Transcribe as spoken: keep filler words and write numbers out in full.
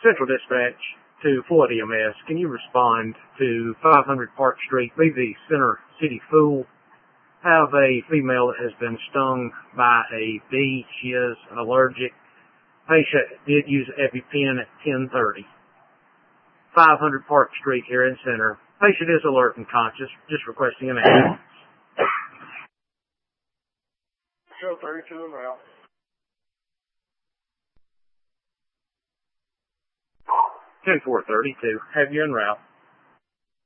Central Dispatch to Flood E M S. Can you respond to five hundred Park Street, be the Center City Fool? Have a female that has been stung by a bee. She is allergic. Patient did use EpiPen at ten thirty. five hundred Park Street here in Center. Patient is alert and conscious, just requesting an ambulance. Show thirty-two en route. ten four thirty-two. Have you en route.